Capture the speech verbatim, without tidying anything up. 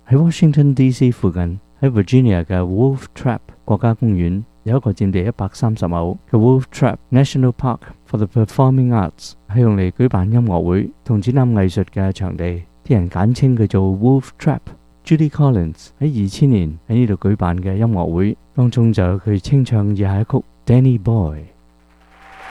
喺 Washington D C 附近，喺 Virginia 嘅 Wolf Trap 國家公園有一個佔地一百三十畝嘅 Wolf Trap National Park for the Performing Arts， 係用嚟舉辦音樂會同展覽藝術嘅場地，啲人簡稱佢做 Wolf Trap。Judy Collins 喺二千年喺呢度舉辦嘅音樂會當中就有佢清唱以下一曲《Danny Boy》。